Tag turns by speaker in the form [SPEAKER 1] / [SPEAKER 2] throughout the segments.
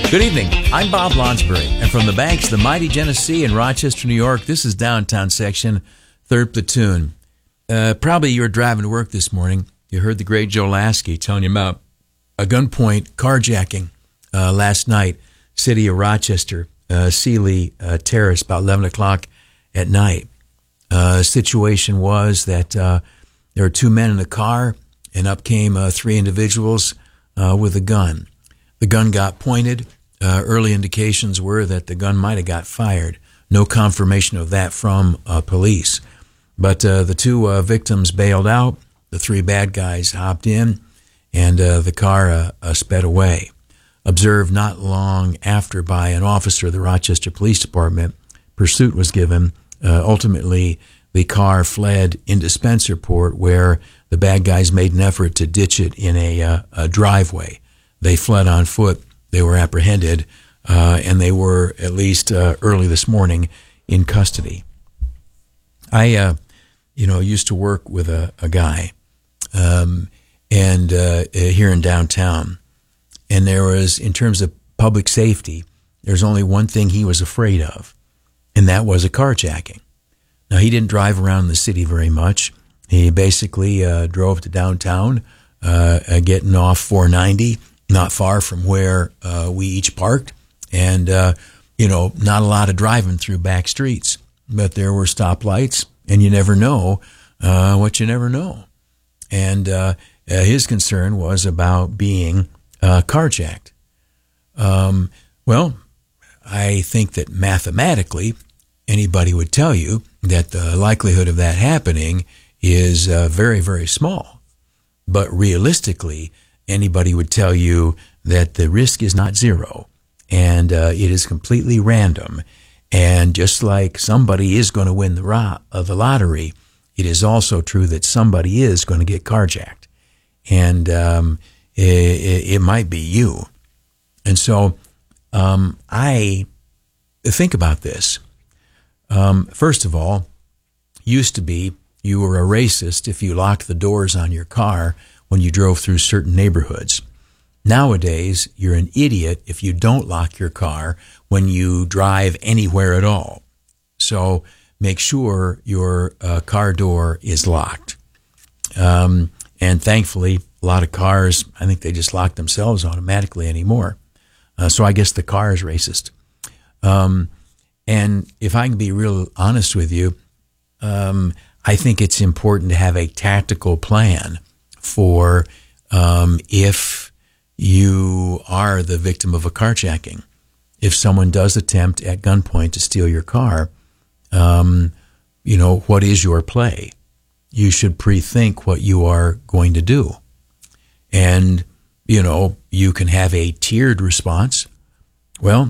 [SPEAKER 1] Good evening. I'm Bob Lonsbury, and from the banks of the mighty Genesee in Rochester, New York, this is Downtown Section, 3rd Platoon. Probably you were driving to work this morning. You heard the great Joe Lasky telling you about a gunpoint carjacking last night, city of Rochester, Sealy Terrace, about 11 o'clock at night. Situation was that there were two men in the car, and up came three individuals with a gun. The gun got pointed. Early indications were that the gun might have got fired. No confirmation of that from police. But the two victims bailed out. The three bad guys hopped in, and the car sped away. Observed not long after by an officer of the Rochester Police Department, pursuit was given. Ultimately, the car fled into Spencerport, where the bad guys made an effort to ditch it in a driveway. They fled on foot. They were apprehended, and they were, at least early this morning, in custody. I, used to work with a guy, and here in downtown, and there was, in terms of public safety, there's only one thing he was afraid of, and that was a carjacking. Now, he didn't drive around the city very much. He basically drove to downtown, getting off 490, not far from where we each parked, and, not a lot of driving through back streets. But there were stoplights, and you never know what you never know. And his concern was about being carjacked. Well, I think that mathematically, anybody would tell you that the likelihood of that happening is very, very small. But realistically, anybody would tell you that the risk is not zero, and it is completely random. And just like somebody is going to win the lottery, it is also true that somebody is going to get carjacked. And it might be you. And so I think about this. First of all, used to be you were a racist if you locked the doors on your car when you drove through certain neighborhoods. Nowadays, you're an idiot if you don't lock your car when you drive anywhere at all. So make sure your car door is locked. And thankfully, a lot of cars, I think they just lock themselves automatically anymore. So I guess the car is racist. And if I can be real honest with you, I think it's important to have a tactical plan for if you are the victim of a carjacking. If someone does attempt at gunpoint to steal your car, what is your play? You should pre-think what you are going to do. And, you can have a tiered response. Well,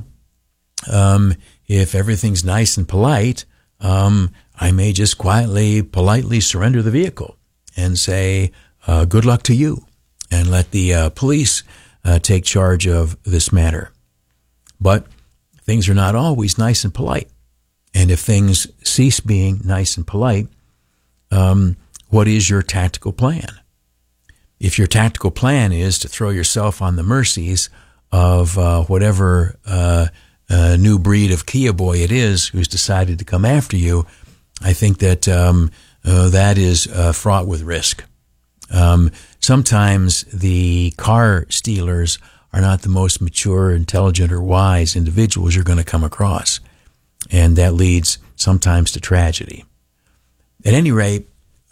[SPEAKER 1] if everything's nice and polite, I may just politely surrender the vehicle and say, good luck to you, and let the police take charge of this matter. But things are not always nice and polite. And if things cease being nice and polite, what is your tactical plan? If your tactical plan is to throw yourself on the mercies of whatever new breed of Kia boy it is who's decided to come after you, I think that that is fraught with risk. Sometimes the car stealers are not the most mature, intelligent, or wise individuals you're going to come across. And that leads sometimes to tragedy. At any rate,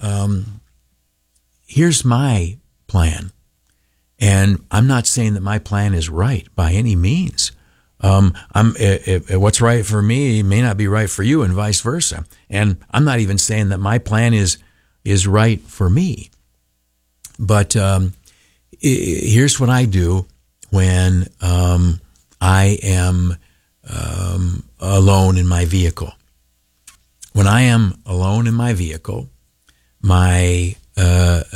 [SPEAKER 1] here's my plan. And I'm not saying that my plan is right by any means. What's right for me may not be right for you, and vice versa. And I'm not even saying that my plan is right for me. But here's what I do when I am alone in my vehicle. When I am alone in my vehicle, my